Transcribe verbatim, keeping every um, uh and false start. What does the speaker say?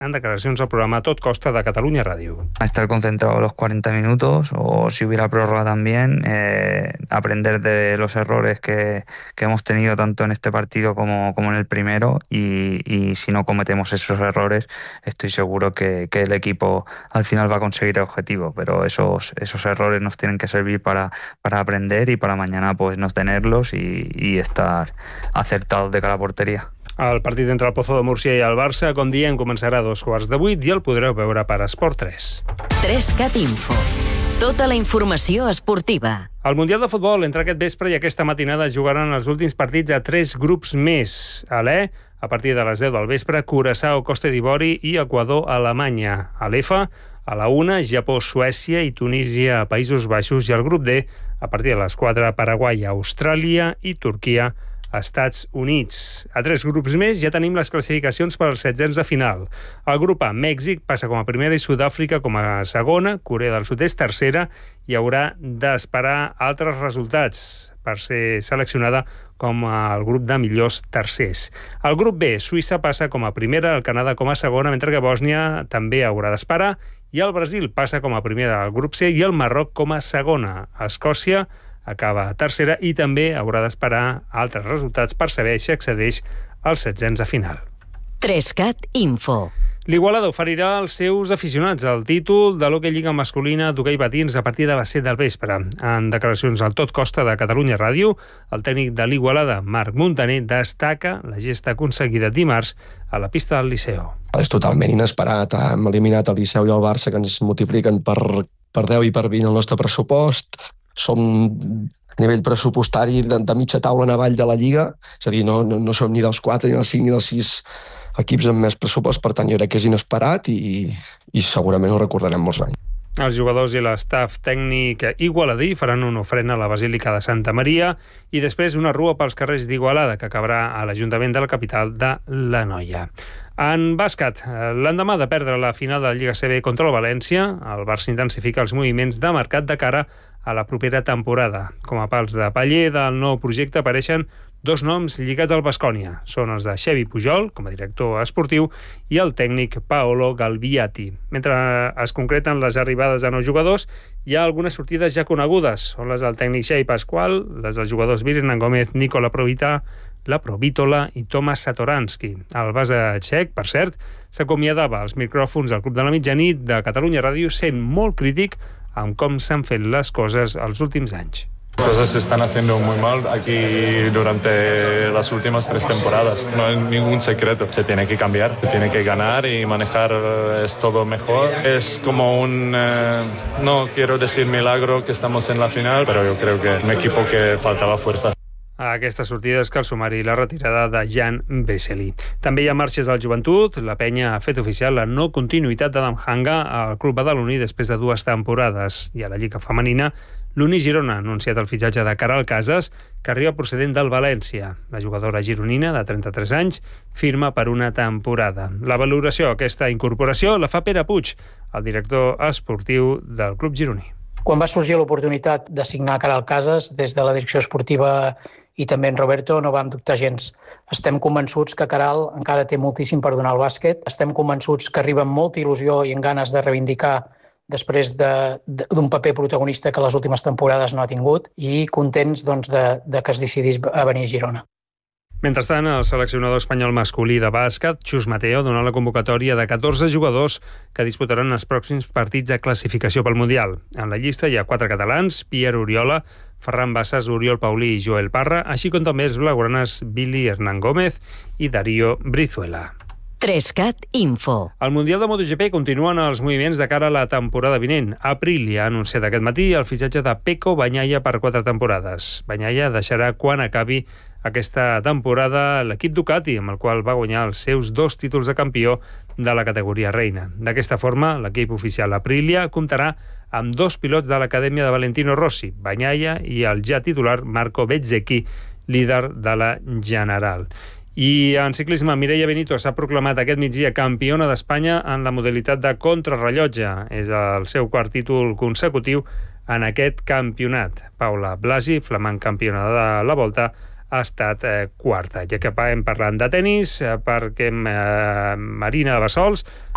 en declaracions al programa Tot Costa de Catalunya Ràdio. Estar concentrado los cuarenta minutos o si hubiera prórroga también, eh, aprender de los errores que, que hemos tenido tanto en este partido como, como en el primero y, y si no cometemos esos errores estoy seguro que, que el equipo al final va a conseguir el objetivo, pero esos, esos errores nos tienen que servir para, para aprender y para mañana pues no tenerlos y, y estar acertados de cara a portería. El partit entre el Pozo de Múrcia i el Barça, com diem, començarà a dos quarts de vuit i el podreu veure per Esport tres. tres cat Info. Tota la informació esportiva. El Mundial de Futbol, entre aquest vespre i aquesta matinada, es jugaran els últims partits a tres grups més. A l'E, a partir de les deu del vespre, Curaçao, Costa d'Ivori i Equador, Alemanya. A l'F, a la una, Japó, Suècia i Tunísia, Països Baixos. I al grup D, a partir de les quatre, Paraguai, Austràlia i Turquia, Estats Units. A tres grups més ja tenim les classificacions per als setzents de final. El grup A, Mèxic, passa com a primera i Sud-àfrica com a segona, Corea del Sud és tercera i haurà d'esperar altres resultats per ser seleccionada com el grup de millors tercers. El grup B, Suïssa passa com a primera, el Canadà com a segona, mentre que Bòsnia també haurà d'esperar i el Brasil passa com a primera al grup C i el Marroc com a segona. Escòcia acaba tercera i també haurà d'esperar altres resultats per saber si accedeix als setzents de final. tres cat Info. L'Igualada oferirà als seus aficionats el títol de l'Hockey Lliga masculina d'hoquei patins a partir de les set del vespre. En declaracions al Tot Costa de Catalunya Ràdio, el tècnic de l'Igualada, Marc Montaner, destaca la gesta aconseguida dimarts a la pista del Liceo. És totalment inesperat. Hem eliminat el Liceu i el Barça, que ens multipliquen per, per deu i per vint el nostre pressupost. Som a nivell pressupostari de, de mitja taula en avall de la Lliga, és a dir, no, no, no som ni dels quatre, ni dels cinc, ni dels sis equips amb més pressupost, per tant jo crec que és inesperat i, i segurament ho recordarem molts anys. Els jugadors i l'estaf tècnic igualadí faran una ofrena a la Basílica de Santa Maria i després una rua pels carrers d'Igualada, que acabarà a l'Ajuntament de la capital de l'Anoia. En bàsquet, l'endemà de perdre la final de la Lliga C B contra el València, el Barça intensifica els moviments de mercat de cara a la propera temporada. Com a pals de paller del nou projecte apareixen dos noms lligats al Baskonia. Són els de Xevi Pujol, com a director esportiu, i el tècnic Paolo Galviati. Mentre es concreten les arribades de nous jugadors, hi ha algunes sortides ja conegudes. Són les del tècnic Xavi Pasqual, les dels jugadors Virnan Gómez, Nicola Provita, la Provítola i Tomas Satoransky. El base txec, per cert, s'acomiadava als micròfons del Club de la Mitjanit de Catalunya Ràdio, sent molt crític amb com s'han fet les coses els últims anys. Cosas se están haciendo muy mal aquí durante las últimas tres temporadas. No hay ningún secreto. Se tiene que cambiar, se tiene que ganar y manejar es todo mejor. Es como un, eh, no quiero decir milagro que estamos en la final, pero yo creo que un equipo que faltaba fuerza. A aquestes sortides cal sumar-hi la retirada de Jan Vesely. També hi ha marxes del joventut. La penya ha fet oficial la no continuïtat d'Adam Hanga al club badaloní després de dues temporades. I a la Lliga femenina, l'Uni Girona ha anunciat el fitxatge de Caral Casas, que arriba procedent del València. La jugadora gironina, de trenta-tres anys, firma per una temporada. La valoració d'aquesta incorporació la fa Pere Puig, el director esportiu del club gironí. Quan va sorgir l'oportunitat de signar Caral Casas, des de la direcció esportiva i també en Roberto, no vam dubtar gens. Estem convençuts que Caral encara té moltíssim per donar al bàsquet. Estem convençuts que arriba amb molta il·lusió i amb ganes de reivindicar després de, de, d'un paper protagonista que les últimes temporades no ha tingut i contents doncs, de, de que es decidís a venir a Girona. Mentrestant, el seleccionador espanyol masculí de bàsquet, Xus Mateo, dona la convocatòria de catorze jugadors que disputaran els pròxims partits de classificació pel Mundial. En la llista hi ha quatre catalans, Pierre Oriola, Ferran Bassas, Oriol Paulí i Joel Parra, així com també els blaugranes Billy Hernán Gómez i Darío Brizuela. tres cat Info. Al Mundial de MotoGP continuen els moviments de cara a la temporada vinent. Aprilia ha anunciat aquest matí el fitxatge de Pecco Bagnaia per quatre temporades. Bagnaia deixarà quan acabi aquesta temporada l'equip Ducati, amb el qual va guanyar els seus dos títols de campió de la categoria reina. D'aquesta forma, l'equip oficial Aprilia comptarà amb dos pilots de l'acadèmia de Valentino Rossi, Bagnaia i el ja titular Marco Bezzecchi, líder de la General. I en ciclisme, Mireia Benito s'ha proclamat aquest migdia campiona d'Espanya en la modalitat de contrarrellotge. És el seu quart títol consecutiu en aquest campionat. Paula Blasi, flamant campiona de la Volta, ha estat eh, quarta. Ja que acabem parlant de tenis, eh, perquè eh, Marina Bassols